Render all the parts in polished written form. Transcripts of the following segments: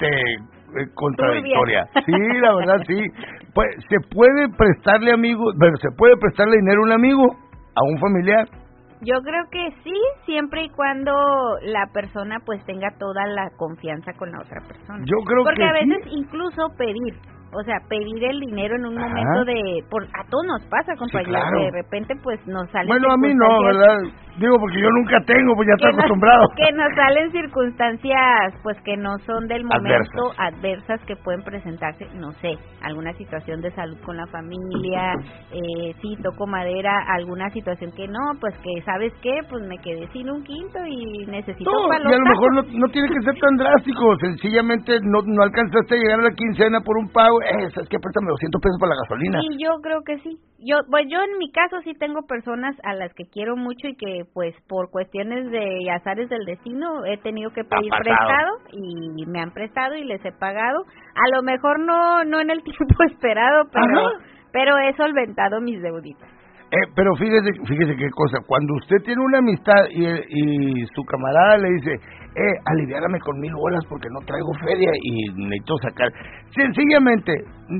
contradictoria. Sí, la verdad, sí. Pues, ¿se puede prestarle se puede prestarle dinero a un amigo, a un familiar? Yo creo que sí, siempre y cuando la persona pues tenga toda la confianza con la otra persona. Yo creo porque que a veces sí. incluso pedir el dinero en un Ajá. momento a todos nos pasa, compañero, sí, claro. que de repente pues nos salen Bueno, a mí no, ¿verdad? Digo, porque yo nunca tengo, pues ya estoy acostumbrado. Que nos salen circunstancias pues que no son del momento, adversas que pueden presentarse, no sé, alguna situación de salud con la familia, sí, toco madera, alguna situación que no, pues que, ¿sabes qué? Pues me quedé sin un quinto y necesito y a lo mejor no tiene que ser tan drástico, sencillamente no alcanzaste a llegar a la quincena por un pago, ¿sabes qué? Préstame 200 pesos para la gasolina. Sí, yo creo que sí. Yo en mi caso sí tengo personas a las que quiero mucho y que pues por cuestiones de azares del destino he tenido que pedir prestado y me han prestado y les he pagado. A lo mejor no en el tiempo esperado, pero he solventado mis deuditas. Pero fíjese qué cosa, cuando usted tiene una amistad y su camarada le dice, aliviárame con 1,000 bolas porque no traigo feria y necesito sacar, sencillamente,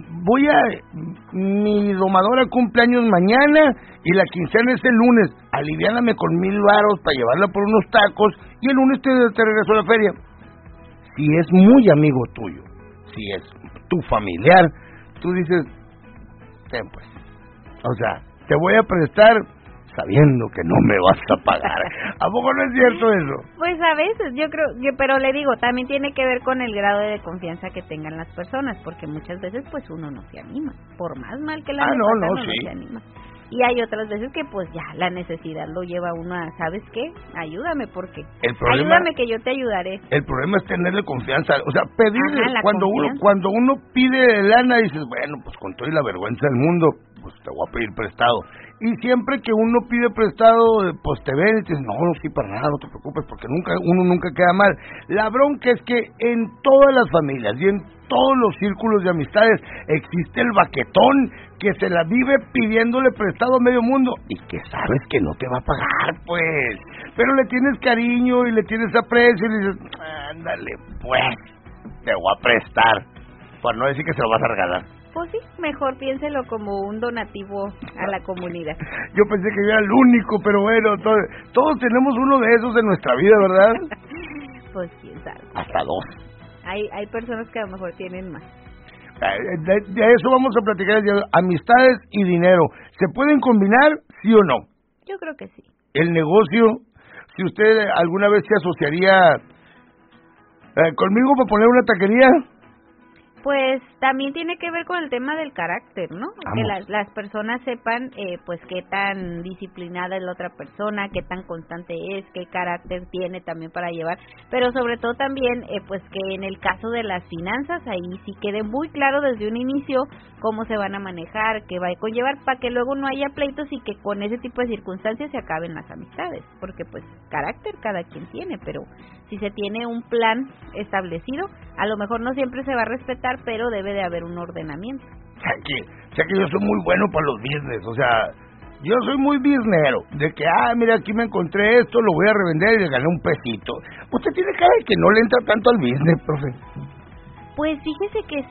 mi domadora cumpleaños mañana y la quincena es el lunes, aliviárame con 1,000 varos para llevarla por unos tacos y el lunes te regreso a la feria. Si es muy amigo tuyo, si es tu familiar, tú dices, ten pues, o sea, te voy a prestar sabiendo que no me vas a pagar. ¿A poco no es cierto eso? Pues a veces, pero le digo, también tiene que ver con el grado de confianza que tengan las personas, porque muchas veces pues uno no se anima, por más mal que la no se anima. Y hay otras veces que pues ya la necesidad lo lleva a uno a, ¿sabes qué? Ayúdame porque ayúdame que yo te ayudaré. El problema es tenerle confianza, o sea, pedirle cuando uno pide lana dices, bueno, pues con toda la vergüenza del mundo, pues te voy a pedir prestado. Y siempre que uno pide prestado, pues te ven y te dicen, no, sí, para nada, no te preocupes, porque uno nunca queda mal. La bronca es que en todas las familias y en todos los círculos de amistades existe el baquetón que se la vive pidiéndole prestado a medio mundo y que sabes que no te va a pagar, pues. Pero le tienes cariño y le tienes aprecio y le dices, ándale, pues, te voy a prestar, por no decir que se lo vas a regalar. Pues sí, mejor piénselo como un donativo a la comunidad. Yo pensé que yo era el único, pero bueno, todos tenemos uno de esos en nuestra vida, ¿verdad? Pues quién sabe. Hasta 2. Hay personas que a lo mejor tienen más. De eso vamos a platicar, amistades y dinero. ¿Se pueden combinar, sí o no? Yo creo que sí. El negocio, si usted alguna vez se asociaría conmigo para poner una taquería. Pues también tiene que ver con el tema del carácter, ¿no? Que las personas sepan pues qué tan disciplinada es la otra persona, qué tan constante es, qué carácter tiene también para llevar, pero sobre todo también pues que en el caso de las finanzas ahí sí quede muy claro desde un inicio cómo se van a manejar, qué va a conllevar, para que luego no haya pleitos y que con ese tipo de circunstancias se acaben las amistades, porque pues carácter cada quien tiene, pero si se tiene un plan establecido, a lo mejor no siempre se va a respetar, pero debe de haber un ordenamiento. O sea que yo soy muy bueno para los business, o sea, yo soy muy businessero, de que, mira, aquí me encontré esto, lo voy a revender y le gané un pesito. Usted tiene cara de que no le entra tanto al business, profe. Pues fíjese que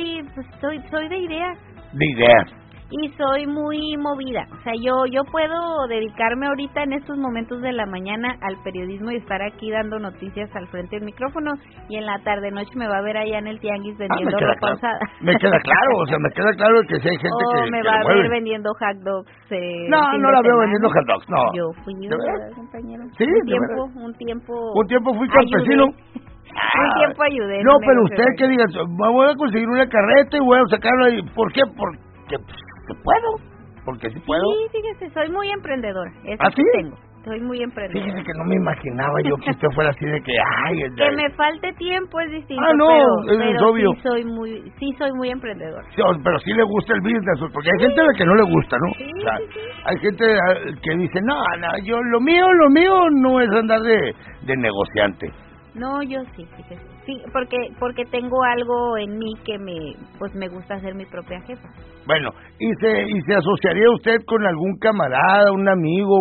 soy de ideas. De ideas. Y soy muy movida, o sea, yo puedo dedicarme ahorita en estos momentos de la mañana al periodismo y estar aquí dando noticias al frente del micrófono y en la tarde noche me va a ver allá en el tianguis vendiendo ropa usada. Me queda claro, o sea, me queda claro que si hay gente que me va a ver vendiendo hot dogs. No la veo vendiendo hot dogs, no. Yo fui un compañero. Sí, un tiempo fui campesino. Un tiempo ayudé. No, pero usted que diga, voy a conseguir una carreta y voy a sacarla ahí. ¿Por qué? Porque puedo. Porque sí puedo. Sí, fíjese, soy muy emprendedora. ¿Sí tengo. Soy muy emprendedora. Fíjese que no me imaginaba yo que usted fuera así de que, que me falte tiempo es distinto. Pero es obvio. Sí soy muy emprendedora. Sí, pero sí le gusta el business, porque hay gente a la que no le gusta, ¿no? Sí, o sea, hay gente que dice, no, yo lo mío no es andar de negociante. No, yo sí, fíjese. Sí, porque tengo algo en mí que me gusta ser mi propia jefa. Bueno, ¿y se asociaría usted con algún camarada, un amigo,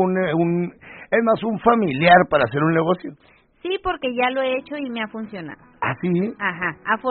es más, un familiar para hacer un negocio? Sí, porque ya lo he hecho y me ha funcionado. ¿Ah, sí? Ajá,